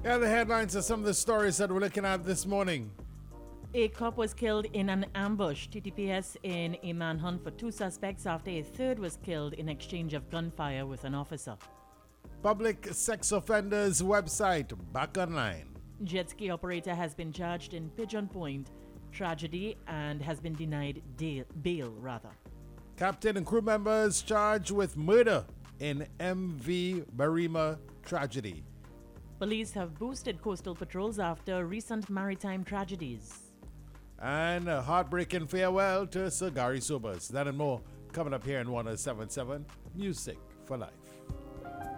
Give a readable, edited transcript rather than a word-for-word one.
Yeah, the headlines are some of the stories that we're looking at this morning. A cop was killed in an ambush. TTPS in a manhunt for 2 suspects after a third was killed in exchange of gunfire with an officer. Public sex offenders website back online. Jet ski operator has been charged in Pigeon Point tragedy and has been denied bail. Captain and crew members charged with murder in MV Barima tragedy. Police have boosted coastal patrols after recent maritime tragedies. And a heartbreaking farewell to Sir Gary Sobers. That and more coming up here in 107.7 Music for Life.